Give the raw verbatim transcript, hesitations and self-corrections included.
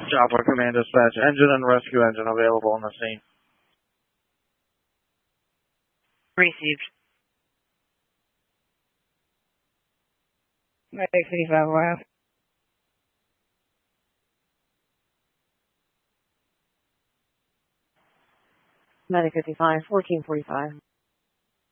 Chopper Command Dispatch, engine and rescue engine available on the scene. Received. Medic fifty-five Wild. Medic fifty-five, fourteen forty-five.